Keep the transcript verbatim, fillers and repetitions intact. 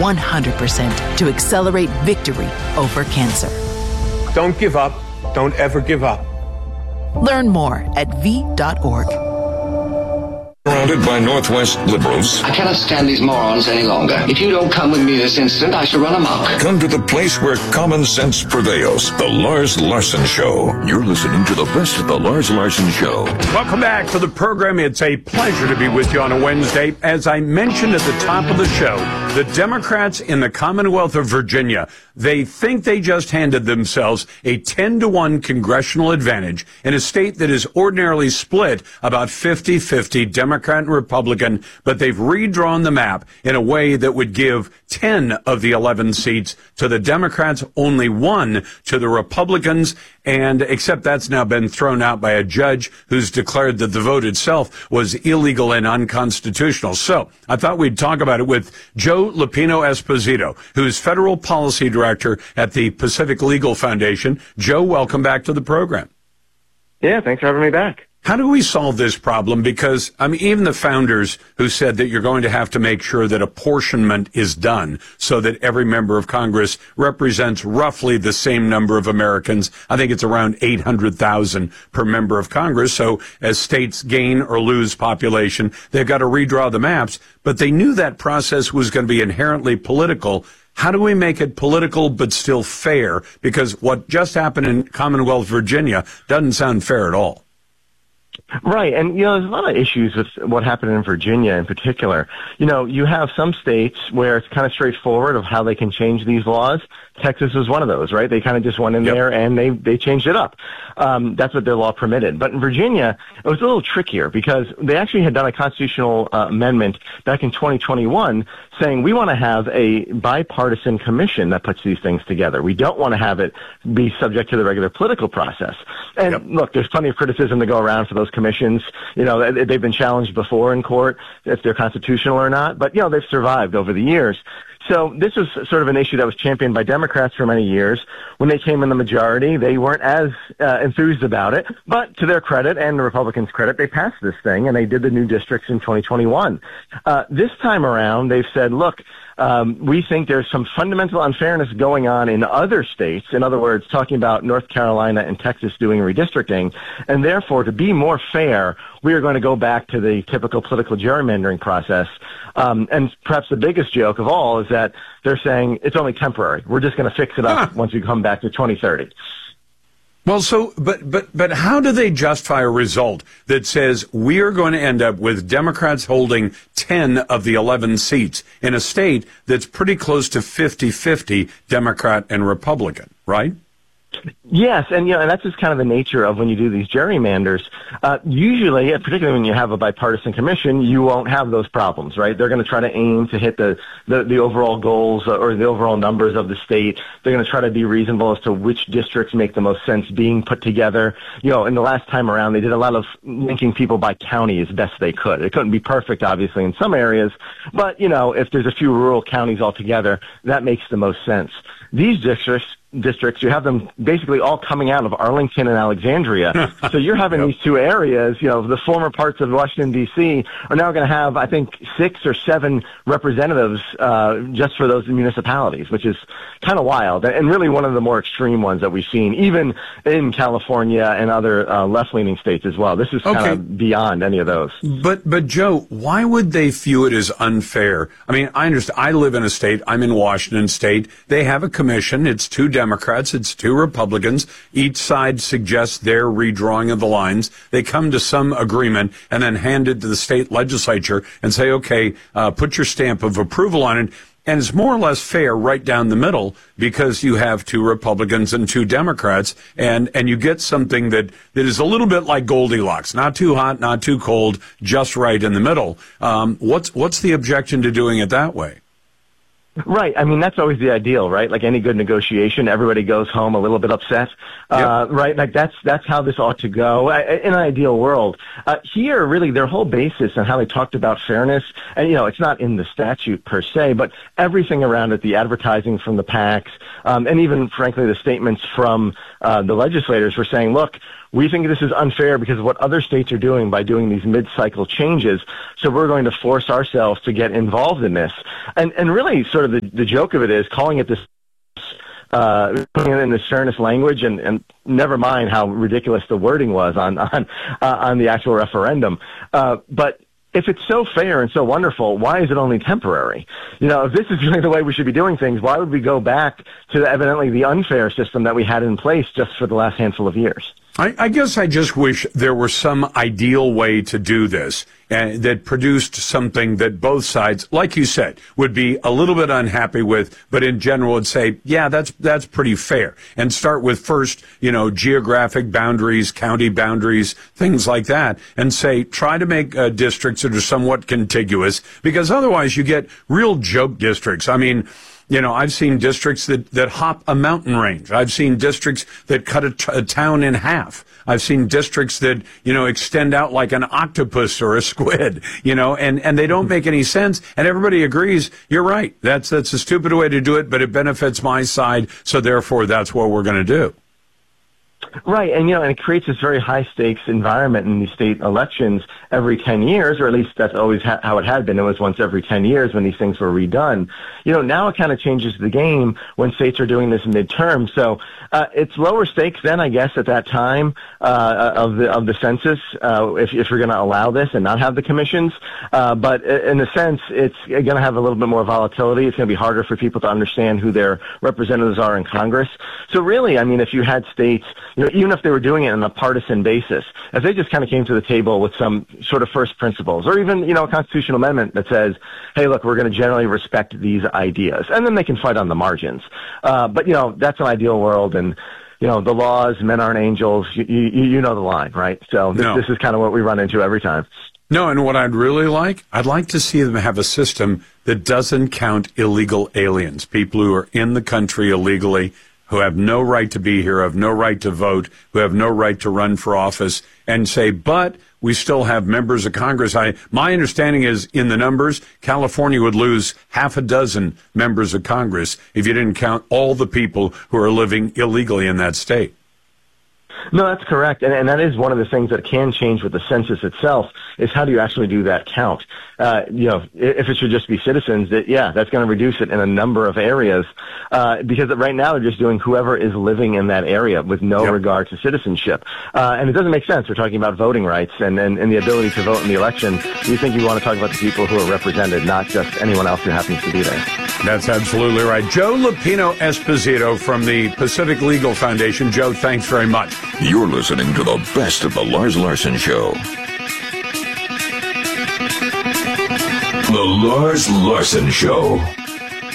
one hundred percent to accelerate victory over cancer. Don't give up. Don't ever give up. Learn more at v dot org. Surrounded by Northwest liberals. I cannot stand these morons any longer. If you don't come with me this instant, I shall run amok. Come to the place where common sense prevails. The Lars Larson Show. You're listening to the best of the Lars Larson Show. Welcome back to the program. It's a pleasure to be with you on a Wednesday. As I mentioned at the top of the show, the Democrats in the Commonwealth of Virginia, they think they just handed themselves a ten to one congressional advantage in a state that is ordinarily split about fifty-fifty Democrat and Republican, but they've redrawn the map in a way that would give ten of the eleven seats to the Democrats, only one to the Republicans, and except that's now been thrown out by a judge who's declared that the vote itself was illegal and unconstitutional. So I thought we'd talk about it with Joe Lupino Esposito, who's federal policy director at the Pacific Legal Foundation. Joe, welcome back to the program. Yeah, thanks for having me back. How do we solve this problem? Because, I mean, even the founders who said that you're going to have to make sure that apportionment is done so that every member of Congress represents roughly the same number of Americans. I think it's around eight hundred thousand per member of Congress. So as states gain or lose population, they've got to redraw the maps. But they knew that process was going to be inherently political. How do we make it political but still fair? Because what just happened in Commonwealth Virginia doesn't sound fair at all. Right, and, you know, there's a lot of issues with what happened in Virginia in particular. You know, you have some states where it's kind of straightforward of how they can change these laws. Texas was one of those, right? They kind of just went in yep. there and they, they changed it up. Um, that's what their law permitted. But in Virginia, it was a little trickier because they actually had done a constitutional uh, amendment back in twenty twenty-one saying we want to have a bipartisan commission that puts these things together. We don't want to have it be subject to the regular political process. And yep. look, there's plenty of criticism to go around for those commissions. You know, they've been challenged before in court if they're constitutional or not, but, you know, they've survived over the years. So this was sort of an issue that was championed by Democrats for many years. When they came in the majority, they weren't as uh, enthused about it. But to their credit and the Republicans' credit, they passed this thing, and they did the new districts in twenty twenty-one. Uh, this time around, they've said, look, um, we think there's some fundamental unfairness going on in other states. In other words, talking about North Carolina and Texas doing redistricting. And therefore, to be more fair, we are going to go back to the typical political gerrymandering process. Um, and perhaps the biggest joke of all is that they're saying it's only temporary. We're just going to fix it up huh. once we come back to twenty thirty. Well, so, but, but, but how do they justify a result that says we are going to end up with Democrats holding ten of the eleven seats in a state that's pretty close to fifty-fifty Democrat and Republican, right? Yes, and you know, and that's just kind of the nature of when you do these gerrymanders. Uh, usually, particularly when you have a bipartisan commission, you won't have those problems, right? They're going to try to aim to hit the, the, the overall goals or the overall numbers of the state. They're going to try to be reasonable as to which districts make the most sense being put together. You know, and the last time around, they did a lot of linking people by county as best they could. It couldn't be perfect, obviously, in some areas, but, you know, if there's a few rural counties altogether, that makes the most sense. These districts, districts, you have them basically all coming out of Arlington and Alexandria. So you're having yep. these two areas, you know, the former parts of Washington, D C are now going to have, I think, six or seven representatives uh, just for those municipalities, which is kind of wild and really one of the more extreme ones that we've seen, even in California and other uh, left-leaning states as well. This is kind okay. of beyond any of those. But, but Joe, why would they view it as unfair? I mean, I understand. I live in a state. I'm in Washington State. They have a commission. It's two Democrats. It's two Republicans. Each side suggests their redrawing of the lines. They come to some agreement and then hand it to the state legislature and say, okay, uh, put your stamp of approval on it. And it's more or less fair right down the middle because you have two Republicans and two Democrats, and, and you get something that, that is a little bit like Goldilocks, not too hot, not too cold, just right in the middle. Um, what's what's the objection to doing it that way? Right. I mean, that's always the ideal, right? Like any good negotiation, everybody goes home a little bit upset, uh, yep. right? Like that's, that's how this ought to go in an ideal world. Uh, here, really, their whole basis and how they talked about fairness, and, you know, it's not in the statute per se, but everything around it, the advertising from the PACs, um, and even, frankly, the statements from uh, the legislators were saying, look, we think this is unfair because of what other states are doing by doing these mid-cycle changes. So we're going to force ourselves to get involved in this. And and really sort of the, the joke of it is calling it this, uh, putting it in the sternest language, and, and never mind how ridiculous the wording was on, on, uh, on the actual referendum. Uh, but if it's so fair and so wonderful, why is it only temporary? You know, if this is really the way we should be doing things, why would we go back to the, evidently the unfair system that we had in place just for the last handful of years? I, I guess I just wish there were some ideal way to do this uh, that produced something that both sides, like you said, would be a little bit unhappy with, but in general would say, yeah, that's that's pretty fair. And start with first, you know, geographic boundaries, county boundaries, things like that, and say, try to make uh, districts that are somewhat contiguous, because otherwise you get real joke districts. I mean, you know, I've seen districts that, that hop a mountain range. I've seen districts that cut a, t- a town in half. I've seen districts that, you know, extend out like an octopus or a squid, you know, and, and they don't make any sense. And everybody agrees, you're right. That's, that's a stupid way to do it, but it benefits my side. So therefore, that's what we're going to do. Right, and you know, and it creates this very high stakes environment in these state elections every ten years, or at least that's always ha- how it had been. It was once every ten years when these things were redone. You know, now it kind of changes the game when states are doing this midterm. So uh, it's lower stakes then, I guess, at that time uh, of the of the census, uh, if if you're going to allow this and not have the commissions. Uh, but in a sense, it's going to have a little bit more volatility. It's going to be harder for people to understand who their representatives are in Congress. So really, I mean, if you had states, you know, even if they were doing it on a partisan basis, if they just kind of came to the table with some sort of first principles, or even, you know, a constitutional amendment that says, hey, look, we're going to generally respect these ideas, and then they can fight on the margins. Uh, but, you know, that's an ideal world, and, you know, the laws, men aren't angels, you, you, you know the line, right? So this, no. this is kind of what we run into every time. No, and what I'd really like, I'd like to see them have a system that doesn't count illegal aliens, people who are in the country illegally, who have no right to be here, have no right to vote, who have no right to run for office, and say, but we still have members of Congress. I, my understanding is, in the numbers, California would lose half a dozen members of Congress if you didn't count all the people who are living illegally in that state. No, that's correct. And, and that is one of the things that can change with the census itself, is how do you actually do that count? Uh, you know, if it should just be citizens, that, yeah, that's going to reduce it in a number of areas, uh, because right now they're just doing whoever is living in that area with no yep. regard to citizenship. Uh, and it doesn't make sense. We're talking about voting rights and, and, and the ability to vote in the election. You think you want to talk about the people who are represented, not just anyone else who happens to be there. That's absolutely right. Joe Lupino Esposito from the Pacific Legal Foundation. Joe, thanks very much. You're listening to the best of the Lars Larson Show. The Lars Larson Show.